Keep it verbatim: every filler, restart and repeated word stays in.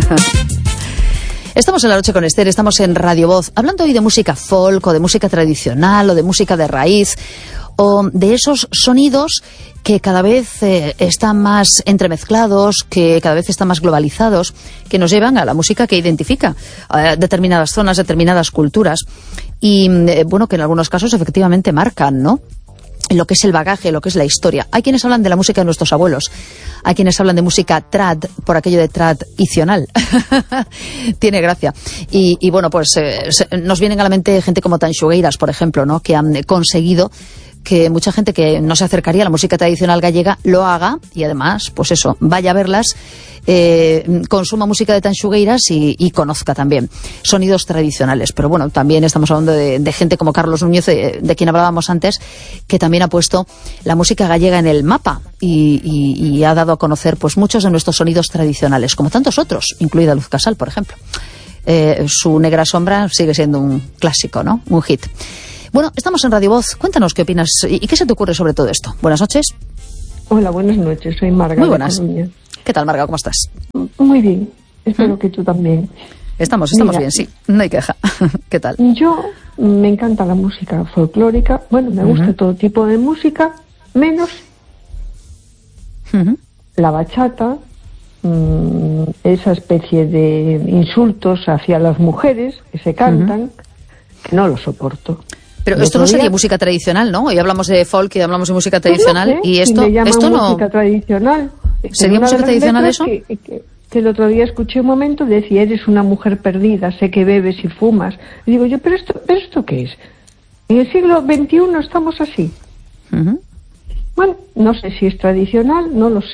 Estamos en La Noche con Esther, estamos en Radio Voz, hablando hoy de música folk, o de música tradicional, o de música de raíz, o de esos sonidos que cada vez eh, están más entremezclados, que cada vez están más globalizados, que nos llevan a la música que identifica a determinadas zonas, determinadas culturas, y eh, bueno, que en algunos casos efectivamente marcan, ¿no?, lo que es el bagaje, lo que es la historia. Hay quienes hablan de la música de nuestros abuelos, hay quienes hablan de música trad, por aquello de tradicional. Tiene gracia. Y, y bueno, pues eh, nos vienen a la mente gente como Tanxugueiras, por ejemplo, ¿no?, que han conseguido que mucha gente que no se acercaría a la música tradicional gallega lo haga, y además, pues eso, vaya a verlas, eh, consuma música de Tanxugueiras y, y conozca también sonidos tradicionales. Pero bueno, también estamos hablando de, de gente como Carlos Núñez, de, de quien hablábamos antes, que también ha puesto la música gallega en el mapa y, y, y ha dado a conocer pues muchos de nuestros sonidos tradicionales, como tantos otros, incluida Luz Casal, por ejemplo. Eh, su Negra Sombra sigue siendo un clásico, ¿no?, un hit. Bueno, estamos en Radio Voz. Cuéntanos qué opinas y qué se te ocurre sobre todo esto. Buenas noches. Hola, buenas noches. Soy Marga. Muy buenas. ¿Qué tal, Marga? ¿Cómo estás? Muy bien. Espero ¿Mm? que tú también. Estamos, estamos Mira, bien, sí. No hay queja. ¿Qué tal? Yo me encanta la música folclórica. Bueno, me gusta uh-huh. todo tipo de música, menos uh-huh. la bachata, mmm, esa especie de insultos hacia las mujeres que se cantan, uh-huh. que no lo soporto. Pero esto no sería día... música tradicional, ¿no? Hoy hablamos de folk y hablamos de música tradicional, pues no sé, y esto, si esto no música tradicional. ¿Sería música tradicional eso? Que, que, que el otro día escuché un momento, decía, eres una mujer perdida, sé que bebes y fumas. Y digo yo, pero esto, pero esto ¿qué es? En el siglo veintiuno estamos así. Uh-huh. Bueno, no sé si es tradicional, no lo sé.